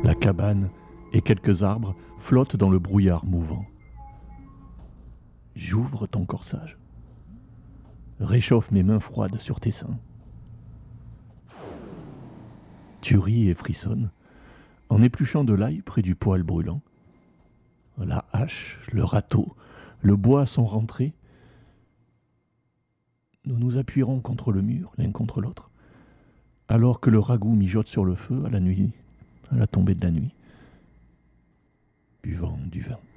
La cabane et quelques arbres flottent dans le brouillard mouvant. J'ouvre ton corsage. Réchauffe mes mains froides sur tes seins. Tu ris et frissonnes, en épluchant de l'ail près du poêle brûlant. La hache, le râteau, le bois sont rentrés. Nous nous appuierons contre le mur, l'un contre l'autre, alors que le ragoût mijote sur le feu à la nuit, à la tombée de la nuit, buvant du vin.